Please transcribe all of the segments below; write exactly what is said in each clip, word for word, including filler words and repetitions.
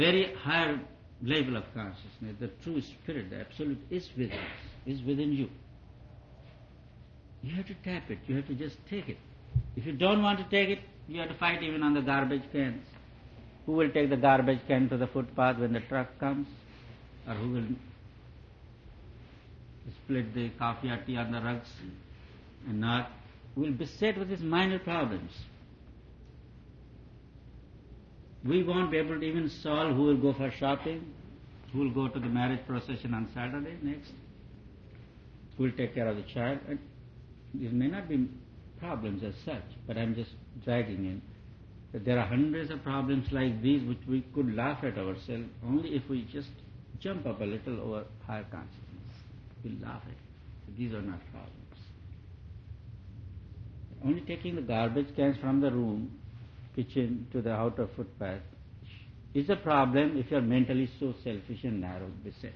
very higher level of consciousness, the true spirit, the absolute is within us, is within you. You have to tap it, you have to just take it. If you don't want to take it, you have to fight even on the garbage cans. Who will take the garbage can to the footpath when the truck comes? Or who will split the coffee or tea on the rugs and not? Who will beset with these minor problems. We won't be able to even solve who will go for shopping, who will go to the marriage procession on Saturday next, who will take care of the child. And these may not be problems as such, but I'm just dragging in that there are hundreds of problems like these which we could laugh at ourselves only if we just jump up a little over higher consciousness. We'll laugh at it. These are not problems. Only taking the garbage cans from the room, kitchen to the outer footpath is a problem if you are mentally so selfish and narrow, beset.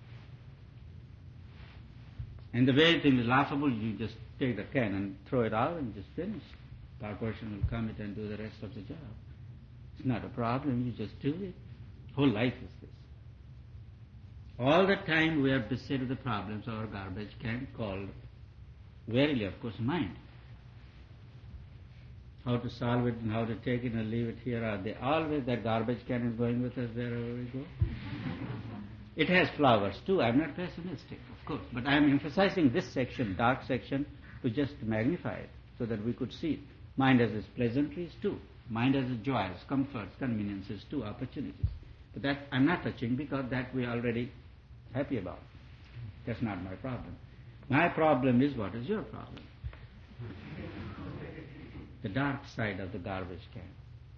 And the very thing is laughable, you just take the can and throw it out and just finish. Corporation will come in and do the rest of the job. It's not a problem, you just do it. Whole life is this. All the time we are beset with the problems of our garbage can called, verily of course, mind. How to solve it and how to take it and leave it here. Are they always, that garbage can is going with us wherever we go? It has flowers too. I'm not pessimistic, of course, but I'm emphasizing this section, dark section, to just magnify it so that we could see it. Mind has its pleasantries too. Mind has its joys, comforts, conveniences too, opportunities. But that I'm not touching because that we're already happy about. That's not my problem. My problem is, what is your problem? The dark side of the garbage can.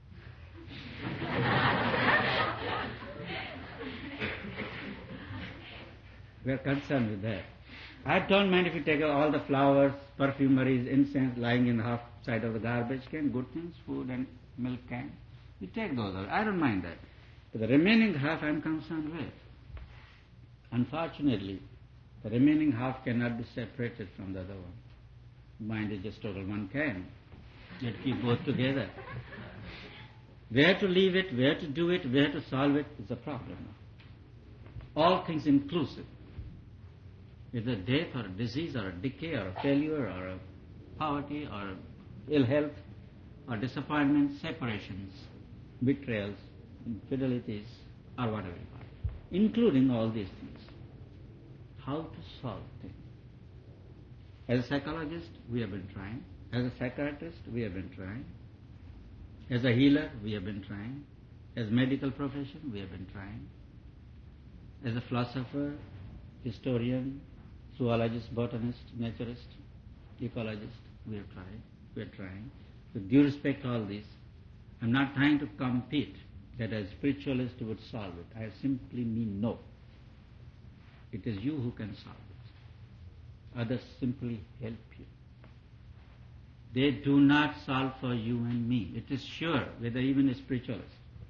We are concerned with that. I don't mind if you take all the flowers, perfumeries, incense lying in the half side of the garbage can, good things, food and milk can. You take those out. I don't mind that. But the remaining half I'm concerned with. Unfortunately, the remaining half cannot be separated from the other one. Mind is just total one can. You have to keep both together. Where to leave it, where to do it, where to solve it is a problem. All things inclusive. Whether death or a disease or a decay or a failure or a poverty or ill health or disappointments, separations, betrayals, infidelities or whatever you call it, including all these things. How to solve things. As a psychologist, we have been trying. As a psychiatrist, we have been trying. As a healer, we have been trying. As a medical profession, we have been trying. As a philosopher, historian, zoologist, botanist, naturist, ecologist, we have tried. We are trying. With due respect to all this, I'm not trying to compete that a spiritualist would solve it. I simply mean no. It is you who can solve it. Others simply help you. They do not solve for you and me. It is sure, whether even a spiritualist.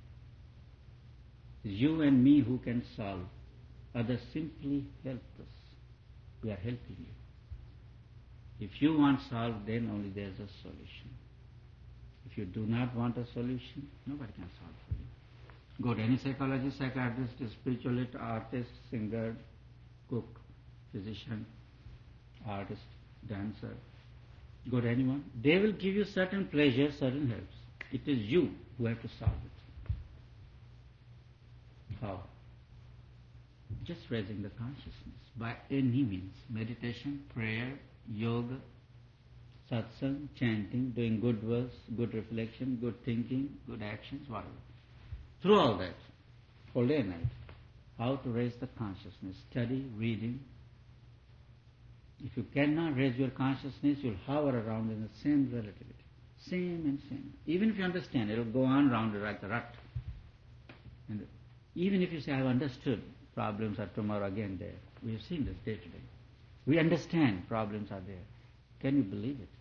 It is you and me who can solve. Others simply help us. We are helping you. If you want solved, then only there is a solution. If you do not want a solution, nobody can solve for you. Go to any psychologist, psychiatrist, spiritualist, artist, singer, cook, physician, artist, dancer. Go to anyone. They will give you certain pleasures, certain helps. It is you who have to solve it. How? Just raising the consciousness by any means. Meditation, prayer, yoga, satsang, chanting, doing good works, good reflection, good thinking, good actions, whatever. Through all that, all day and night, how to raise the consciousness, study, reading. If you cannot raise your consciousness, you'll hover around in the same relativity. Same and same. Even if you understand, it'll go on round like a rut. And even if you say, I've understood, problems are tomorrow again there. We have seen this day to day. We understand problems are there. Can you believe it?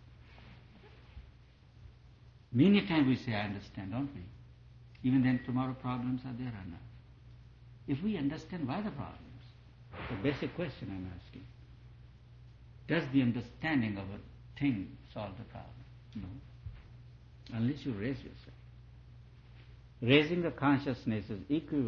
Many times we say, I understand, don't we? Even then tomorrow problems are there or not. If we understand, why the problems? The basic question I'm asking. Does the understanding of a thing solve the problem? No. Unless you raise yourself. Raising the consciousness is equivalent